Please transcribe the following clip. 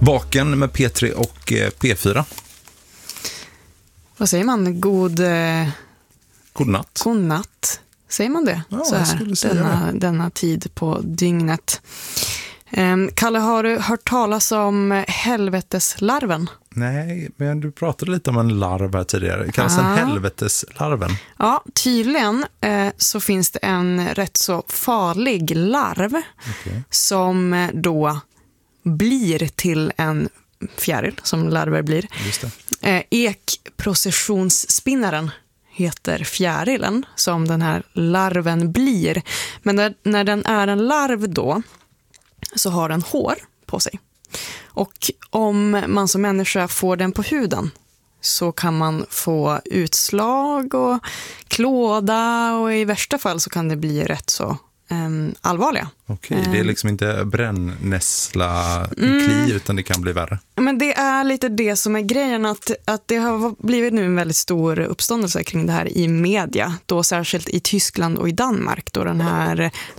Vaken med P3 och P4. Vad säger man? God natt. God natt. Säger man det? Ja, så här, denna tid på dygnet. Kalle, har du hört talas om helveteslarven? Nej, men du pratade lite om en larv här tidigare. Det kallas en helveteslarven. Ja, tydligen så finns det en rätt så farlig larv som då blir till en fjäril, som larver blir. Just det. Ekprocessionsspinnaren heter fjärilen som den här larven blir. Men när den är en larv då så har den hår på sig. Och om man som människa får den på huden så kan man få utslag och klåda, och i värsta fall så kan det bli rätt så allvarliga. Okej, det är liksom inte brännässla kli utan det kan bli värre. Men det är lite det som är grejen, att det har blivit nu en väldigt stor uppståndelse kring det här i media, då särskilt i Tyskland och i Danmark, då den här